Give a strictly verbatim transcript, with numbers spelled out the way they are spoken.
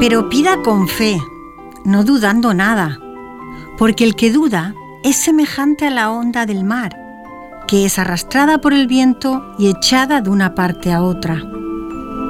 Pero pida con fe, no dudando nada, porque el que duda es semejante a la onda del mar, que es arrastrada por el viento y echada de una parte a otra.